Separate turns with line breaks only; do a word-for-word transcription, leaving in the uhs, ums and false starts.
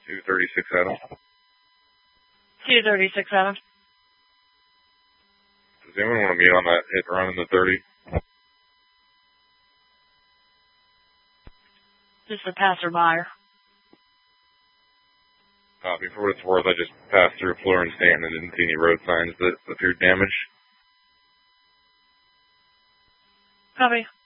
two thirty-six Adam.
two thirty-six Adam.
Does anyone want to meet on that hit run in the thirty?
Just a passerby.
Copy. For what it's worth, I just passed through Florence Stanton and didn't see any road signs that appeared damaged.
Copy.